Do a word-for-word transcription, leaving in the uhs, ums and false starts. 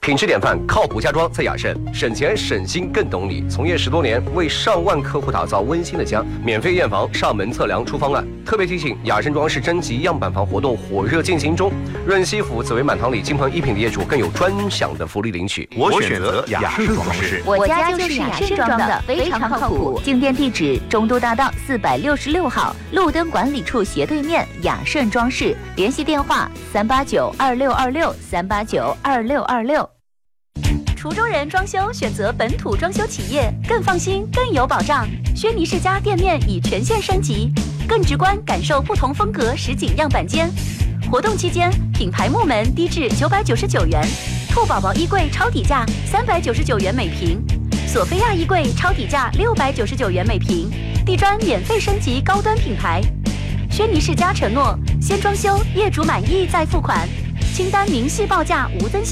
品质典范，靠谱家装在雅盛，省钱省心更懂你。从业十多年，为上万客户打造温馨的家，免费验房、上门测量出方案。特别提醒，雅盛装饰征集样板房活动火热进行中，润西府紫薇满堂里金鹏一品的业主更有专享的福利领取。 我选择雅盛装饰， 我家就是雅盛装的，非常靠谱。进店地址：中都大道四百六十六号，路灯管理处斜对面，雅盛装饰。联系电话：三八九二六二六三八九二六二六。滁州人装修选择本土装修企业，更放心，更有保障。轩尼世家店面已全线升级，更直观感受不同风格实景样板间。活动期间，品牌木门低至九百九十九元，兔宝宝衣柜超底价三百九十九元每平，索菲亚衣柜超底价六百九十九元每平，地砖免费升级高端品牌。轩尼世家承诺，先装修，业主满意再付款，清单明细报价无增。